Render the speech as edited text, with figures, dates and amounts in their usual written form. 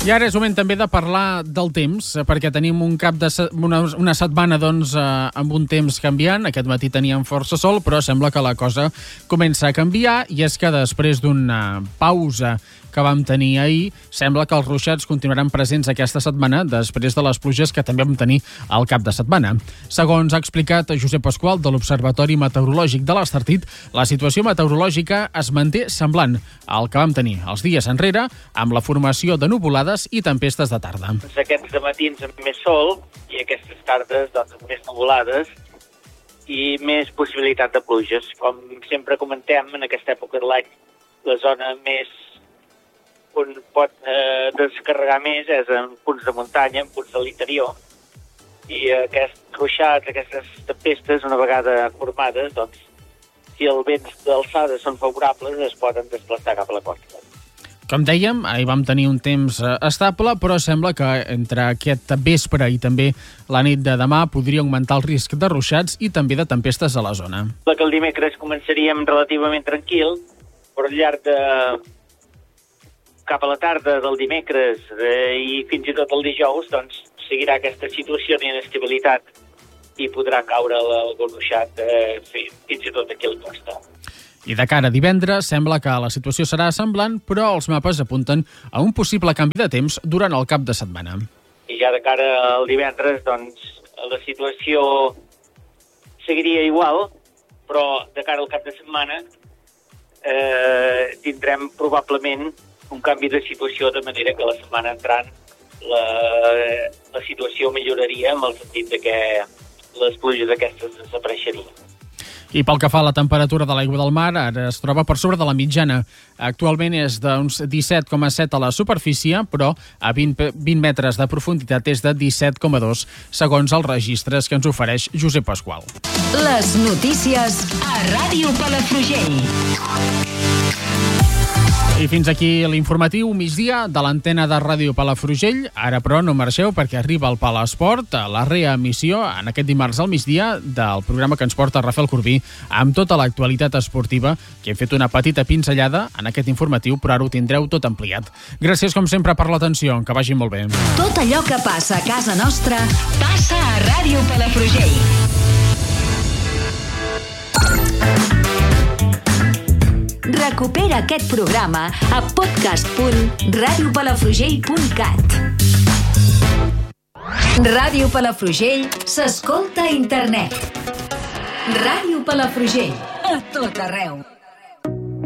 I ara és moment també de parlar del temps, perquè tenim una setmana amb un temps canviant. Aquest matí teníem força sol, però sembla que la cosa comença a canviar, i és que després d'una pausa que vam tenir ahir, sembla que els ruixats continuaran presents aquesta setmana després de les pluges que també vam tenir al cap de setmana. Segons ha explicat Josep Pasqual, de l'Observatori Meteorològic de l'Estartit, la situació meteorològica es manté semblant al que vam tenir els dies enrere, amb la formació de nuvolades i tempestes de tarda. Aquests matins amb més sol i aquestes tardes amb més nuvolades i més possibilitat de pluges. Com sempre comentem, en aquesta època de l'any, la zona més on pot descarregar més és en punts de muntanya, en punts de l'interior. I aquests ruixats, aquestes tempestes, una vegada formades, doncs, si els vents d'alçada són favorables, es poden desplaçar cap a la costa. Com dèiem, ahir vam tenir un temps estable, però sembla que entre aquest vespre i també la nit de demà podria augmentar el risc de ruixats i també de tempestes a la zona. Que el dimecres començaríem relativament tranquil, però al llarg de cap a la tarda del dimecres i fins i tot el dijous, doncs seguirà aquesta situació d'inestabilitat i podrà caure algun ruixat fins i tot aquí a la costa. I de cara a divendres sembla que la situació serà semblant, però els mapes apunten a un possible canvi de temps durant el cap de setmana. I ja de cara al divendres, doncs, la situació seguiria igual, però de cara al cap de setmana tindrem probablement un canvi de situació, de manera que la setmana entrant la situació milloraria en el sentit de que les pluges aquestes desapareixerien. I pel que fa a la temperatura de l'aigua del mar, ara es troba per sobre de la mitjana. Actualment és d'uns 17,7 a la superfície, però a 20 metres de profunditat és de 17,2, segons els registres que ens ofereix Josep Pasqual. Les notícies a Ràdio Palafrugell. I fins aquí l'informatiu migdia de l'antena de Ràdio Palafrugell. Ara, però, no marxeu perquè arriba el Palesport, la reemissió en aquest dimarts al migdia del programa que ens porta Rafael Corbí amb tota l'actualitat esportiva, que hem fet una petita pinzellada en aquest informatiu, però ara ho tindreu tot ampliat. Gràcies, com sempre, per l'atenció. Que vagi molt bé. Tot allò que passa a casa nostra passa a Ràdio Palafrugell. Recupera aquest programa a podcast.radiopalafrugell.cat. Ràdio Palafrugell s'escolta a internet. Ràdio Palafrugell, a tot arreu.